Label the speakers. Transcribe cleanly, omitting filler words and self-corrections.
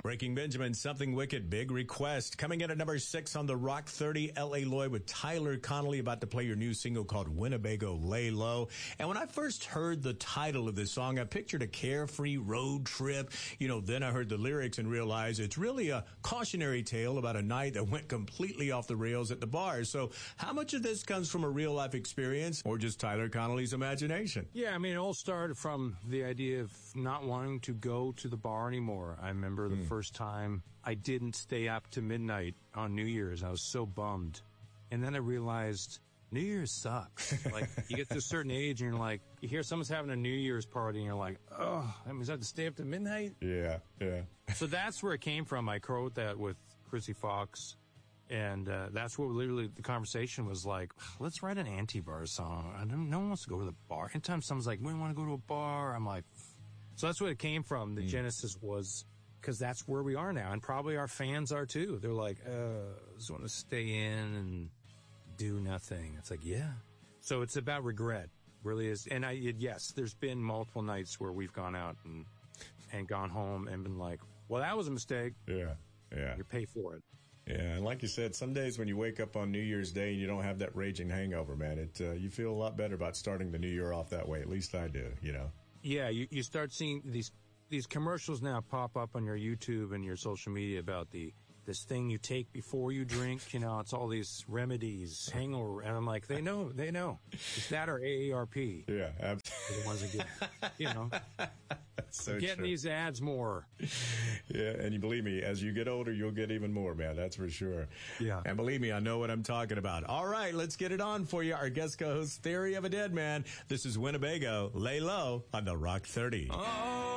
Speaker 1: Breaking Benjamin, Something Wicked, Big Request. Coming in at number 6 on the Rock 30, L.A. Lloyd with Tyler Connolly, about to play your new single called Winnebago Lay Low. And when I first heard the title of this song, I pictured a carefree road trip. Then I heard the lyrics and realized it's really a cautionary tale about a night that went completely off the rails at the bar. So how much of this comes from a real life experience or just Tyler Connolly's imagination?
Speaker 2: Yeah, I mean, it all started from the idea of not wanting to go to the bar anymore. I remember the first time I didn't stay up to midnight on New Year's. I was so bummed. And then I realized New Year's sucks. Like, you get to a certain age and you're like, you hear someone's having a New Year's party and you're like, oh, that means I have to stay up to midnight?
Speaker 1: Yeah.
Speaker 2: So that's where it came from. I co-wrote that with Chrissy Fox. And that's what literally the conversation was like, let's write an anti-bar song. No one wants to go to the bar. Anytime someone's like, we want to go to a bar, I'm like, so that's what it came from. The genesis was, because that's where we are now. And probably our fans are too. They're like, just want to stay in and do nothing. It's like, yeah. So it's about regret, really is. And yes, there's been multiple nights where we've gone out and gone home and been like, well, that was a mistake.
Speaker 1: Yeah.
Speaker 2: You pay for it.
Speaker 1: Yeah, and like you said, some days when you wake up on New Year's Day and you don't have that raging hangover, man, you feel a lot better about starting the new year off that way. At least I do,
Speaker 2: Yeah, you start seeing these commercials now pop up on your YouTube and your social media about this thing you take before you drink. It's all these remedies, hangover, and I'm like, they know. It's that or AARP.
Speaker 1: Yeah, absolutely.
Speaker 2: The ones that get,
Speaker 1: That's so
Speaker 2: getting
Speaker 1: true.
Speaker 2: these ads more.
Speaker 1: Yeah, and you believe me, as you get older, you'll get even more, man. That's for sure.
Speaker 2: Yeah.
Speaker 1: And believe me, I know what I'm talking about. All right, let's get it on for you. Our guest co-host, Theory of a Dead Man. This is Winnebago, Lay Low on the Rock 30.
Speaker 3: Oh.